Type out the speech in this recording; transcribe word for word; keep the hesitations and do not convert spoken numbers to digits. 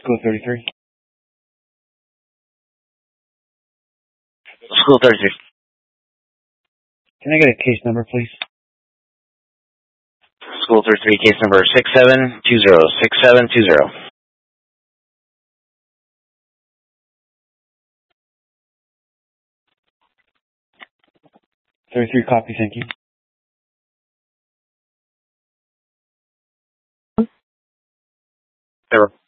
School thirty-three. School thirty-three. Can I get a case number, please? School thirty-three, case number six seven two zero. six seven two zero. thirty-three copy, thank you. Zero.